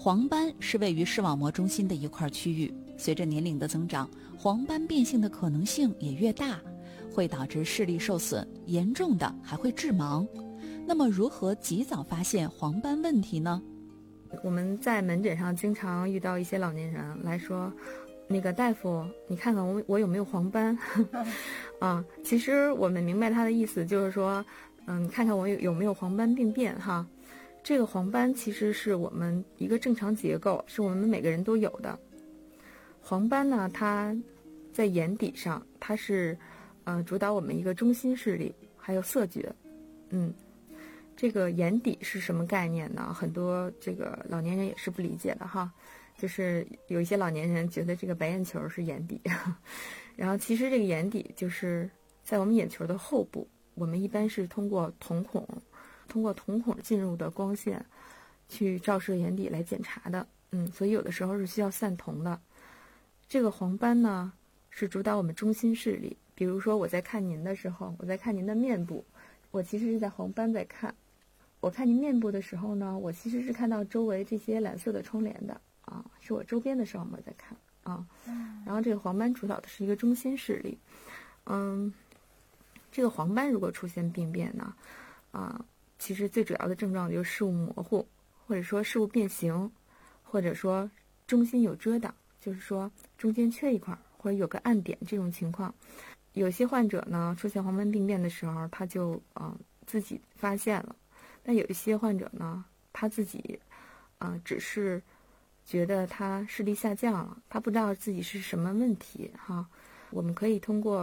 黄斑是位于视网膜中心的一块区域，随着年龄的增长，黄斑变性的可能性也越大，会导致视力受损，严重的还会致盲。那么如何及早发现黄斑问题呢？ 我们在门诊上经常遇到一些老年人来说，那个大夫，你看看我有没有黄斑？其实我们明白他的意思，就是说，看看我有没有黄斑病变哈。这个黄斑其实是我们一个正常结构，是我们每个人都有的。黄斑呢，它在眼底上，它是主导我们一个中心视力，还有色觉。这个眼底是什么概念呢？很多这个老年人也是不理解的哈，就是有一些老年人觉得这个白眼球是眼底，然后其实这个眼底就是在我们眼球的后部，我们一般是通过瞳孔进入的光线去照射眼底来检查的，所以有的时候是需要散瞳的。这个黄斑呢是主导我们中心视力，比如说我在看您的时候，我在看您的面部，我其实是在黄斑在看。我看您面部的时候呢，我其实是看到周围这些蓝色的窗帘的是我周边的视网膜在看然后这个黄斑主导的是一个中心视力。这个黄斑如果出现病变呢，其实最主要的症状就是视物模糊，或者说视物变形，或者说中心有遮挡，就是说中间缺一块或者有个暗点这种情况。有些患者呢出现黄斑病变的时候，他就自己发现了。但有一些患者呢，他自己只是觉得他视力下降了，他不知道自己是什么问题哈。我们可以通过